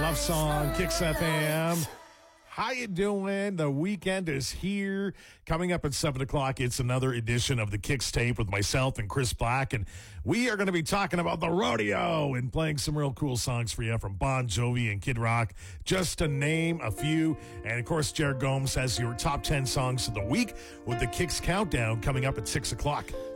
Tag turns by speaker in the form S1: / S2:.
S1: Love Song, Kicks FM. How you doing? The weekend is here. Coming up at 7 o'clock, it's another edition of the Kicks Tape with myself and Chris Black. And we are going to be talking about the rodeo and playing some real cool songs for you from Bon Jovi and Kid Rock, just to name a few. And, of course, Jared Gomes has your top 10 songs of the week with the Kicks Countdown coming up at 6 o'clock.